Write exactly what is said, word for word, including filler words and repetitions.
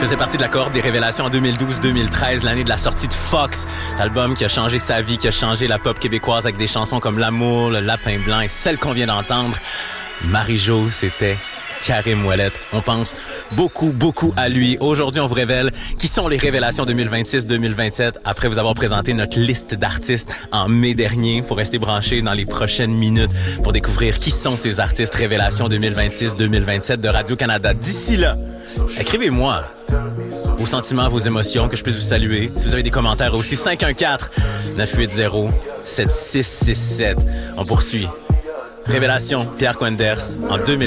faisait partie de la cohorte des révélations en deux mille douze deux mille treize, l'année de la sortie de Fox, l'album qui a changé sa vie, qui a changé la pop québécoise avec des chansons comme L'amour, Le lapin blanc et celle qu'on vient d'entendre. Marie-Jo, c'était Karim Ouellet. On pense beaucoup, beaucoup à lui. Aujourd'hui, on vous révèle qui sont les révélations deux mille vingt-six deux mille vingt-sept après vous avoir présenté notre liste d'artistes en mai dernier. Faut rester branché dans les prochaines minutes pour découvrir qui sont ces artistes révélations deux mille vingt-six deux mille vingt-sept de Radio-Canada. D'ici là, écrivez-moi vos sentiments, vos émotions, que je puisse vous saluer. Si vous avez des commentaires aussi, cinq un quatre neuf huit zéro sept six six sept. On poursuit. Révélation, Pierre Quenders, en deux mille